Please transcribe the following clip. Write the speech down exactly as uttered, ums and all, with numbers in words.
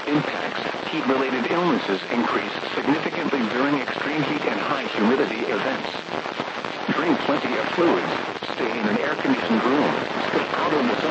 impacts. Heat-related illnesses increase significantly during extreme heat and high humidity events. Drink plenty of fluids. Stay in an air-conditioned room. Stay out of the